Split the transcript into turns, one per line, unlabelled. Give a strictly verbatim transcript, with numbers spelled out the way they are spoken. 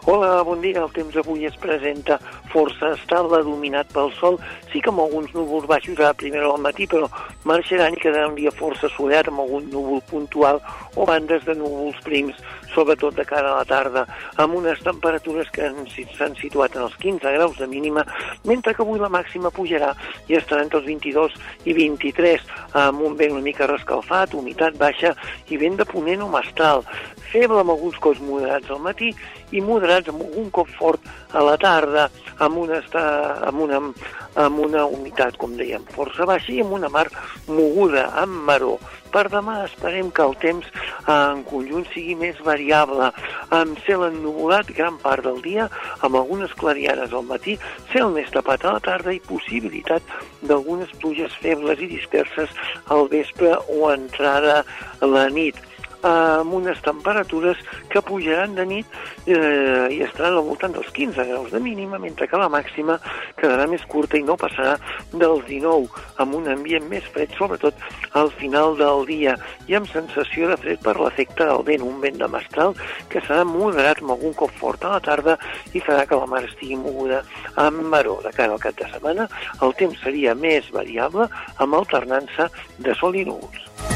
Hola, bon dia. El temps avui es presenta força estable, dominat pel sol. Sí que amb alguns núvols baixos a primera hora del matí, però marxaran i quedarà un dia força assolellat amb algun núvol puntual o bandes de núvols prims, sobretot de cara a la tarda, amb unes temperatures que s'han situat en els quinze graus de mínima, mentre que avui la màxima pujarà i estarà entre els vint-i-dos i vint-i-tres, amb un vent una mica rescalfat, humitat baixa i vent de ponent o mestral. Feble amb alguns cops moderats al matí i moderats amb algun cop fort a la tarda, amb una, amb una, amb una humitat, com dèiem, força baixa i amb una mar moguda, amb maror. Per demà esperem que el temps en conjunt sigui més variable, amb cel ennuvolat gran part del dia, amb algunes clarianes al matí, cel més tapat a la tarda i possibilitat d'algunes pluges febles i disperses al vespre o entrada a la nit, amb unes temperatures que pujaran de nit eh, i estaran al voltant dels quinze graus de mínima, mentre que la màxima quedarà més curta i no passarà dels dinou, amb un ambient més fred, sobretot al final del dia, i amb sensació de fred per l'efecte del vent, un vent de mestral que serà moderat amb algun cop fort a la tarda i farà que la mar estigui moguda amb maror. De cara al cap de setmana, el temps seria més variable amb alternança de sol i núvols.